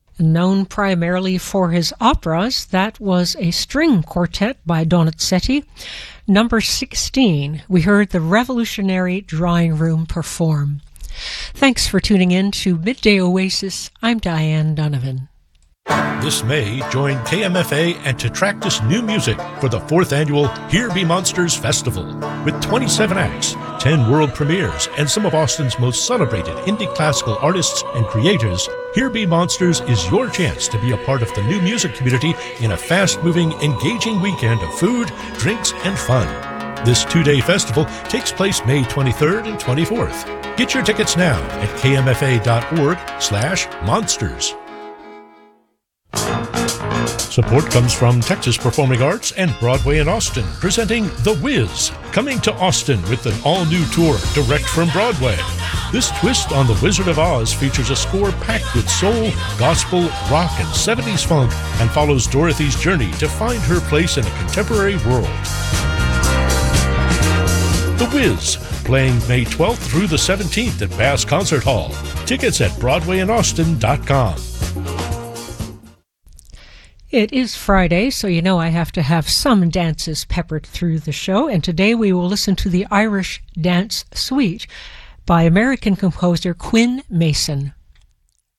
Known primarily for his operas, that was a string quartet by Donizetti. Number 16, we heard the Revolutionary Drawing Room perform. Thanks for tuning in to Midday Oasis. I'm Diane Donovan. This May, join KMFA and Tetractus New Music for the 4th annual Here Be Monsters Festival. With 27 acts, 10 world premieres, and some of Austin's most celebrated indie classical artists and creators, Here Be Monsters is your chance to be a part of the new music community in a fast-moving, engaging weekend of food, drinks, and fun. This 2-day festival takes place May 23rd and 24th. Get your tickets now at kmfa.org/monsters. Support comes from Texas Performing Arts and Broadway in Austin, presenting The Wiz, coming to Austin with an all-new tour direct from Broadway. This twist on The Wizard of Oz features a score packed with soul, gospel, rock, and 70s funk, and follows Dorothy's journey to find her place in a contemporary world. The Wiz, playing May 12th through the 17th at Bass Concert Hall. Tickets at BroadwayInAustin.com. It is Friday, so you know I have to have some dances peppered through the show, and today we will listen to the Irish Dance Suite by American composer Quinn Mason.